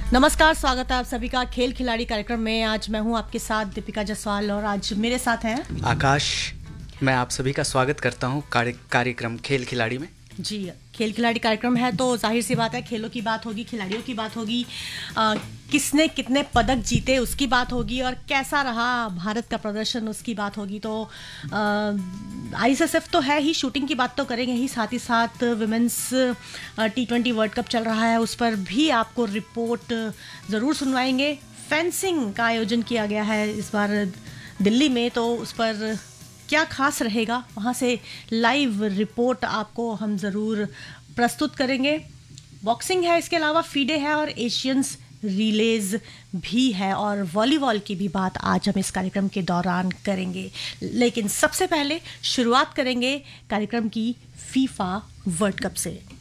नमस्कार, स्वागत है आप सभी का खेल खिलाड़ी कार्यक्रम में। आज मैं हूं आपके साथ दीपिका जायसवाल और आज मेरे साथ हैं आकाश। मैं आप सभी का स्वागत करता हूं कार्यक्रम खेल खिलाड़ी में। जी, खेल खिलाड़ी कार्यक्रम है तो जाहिर सी बात है खेलों की बात होगी, खिलाड़ियों की बात होगी, किसने कितने पदक जीते उसकी बात होगी और कैसा रहा भारत का प्रदर्शन उसकी बात होगी। तो ISSF तो है ही, शूटिंग की बात तो करेंगे ही, साथ ही साथ विमेंस T20 वर्ल्ड कप चल रहा है, उस पर भी आपको रिपोर्ट ज़रूर सुनवाएंगे। फेंसिंग का आयोजन किया गया है इस बार दिल्ली में, तो उस पर क्या खास रहेगा, वहाँ से लाइव रिपोर्ट आपको हम ज़रूर प्रस्तुत करेंगे। बॉक्सिंग है, इसके अलावा फीडे है और एशियंस रिलेज भी है और वॉलीबॉल की भी बात आज हम इस कार्यक्रम के दौरान करेंगे। लेकिन सबसे पहले शुरुआत करेंगे कार्यक्रम की फीफा वर्ल्ड कप से।